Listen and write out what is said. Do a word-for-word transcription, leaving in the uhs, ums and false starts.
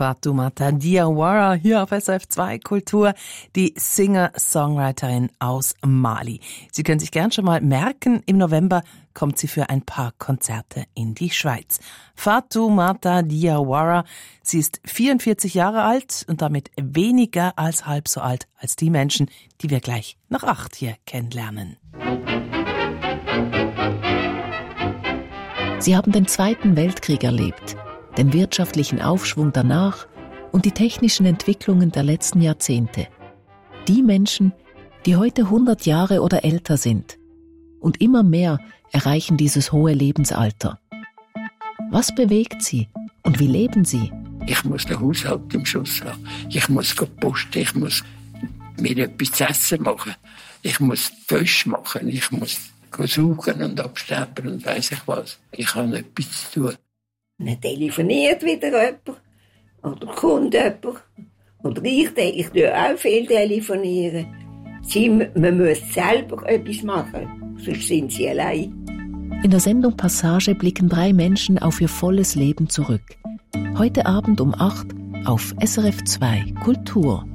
Fatoumata Diawara hier auf S R F zwei Kultur, die Singer-Songwriterin aus Mali. Sie können sich gern schon mal merken, im November kommt sie für ein paar Konzerte in die Schweiz. Fatoumata Diawara, sie ist vierundvierzig Jahre alt und damit weniger als halb so alt als die Menschen, die wir gleich nach acht hier kennenlernen. Sie haben den Zweiten Weltkrieg erlebt, den wirtschaftlichen Aufschwung danach und die technischen Entwicklungen der letzten Jahrzehnte. Die Menschen, die heute hundert Jahre oder älter sind. Und immer mehr erreichen dieses hohe Lebensalter. Was bewegt sie und wie leben sie? Ich muss den Haushalt im Schuss haben. Ich muss posten, ich muss mir etwas zu essen machen. Ich muss Wäsche machen, ich muss suchen und abstempeln und weiss ich was. Ich habe etwas zu tun. Dann telefoniert wieder jemand. Oder kommt jemand. Oder ich, ich tue auch viel telefonieren. Sie, man muss selber etwas machen, sonst sind sie allein. In der Sendung Passage blicken drei Menschen auf ihr volles Leben zurück. Heute Abend um acht auf S R F zwei Kultur.